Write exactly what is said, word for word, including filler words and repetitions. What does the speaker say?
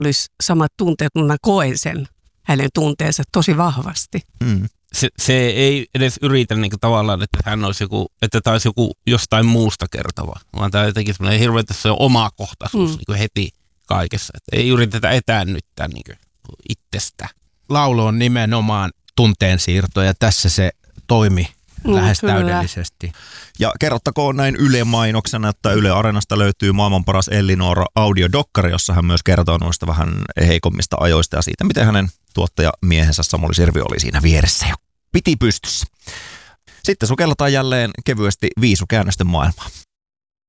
olisi samat tunteet, mutta mä koen sen hänen tunteensa tosi vahvasti. Mm. Se, se ei edes yritä niin kuin tavallaan, että hän olisi joku, että tämä olisi joku jostain muusta kertova, vaan tämä on jotenkin semmoinen hirveä, että se on omakohtaisuus mm. niin kuin heti kaikessa. Että ei yritetä etäännyttää niin kuin itsestä. Laulu on nimenomaan tunteensiirto ja tässä se toimi mm, lähes kyllä. täydellisesti. Ja kerrottakoon näin Yle-mainoksena, että Yle Areenasta löytyy maailman paras Ellinora audiodokkari, jossa hän myös kertoo noista vähän heikommista ajoista ja siitä, miten hänen tuottajamiehensä Samuli Sirviö oli siinä vieressä jo. Piti pystyssä. Sitten sukelletaan jälleen kevyesti viisukäännösten maailmaan.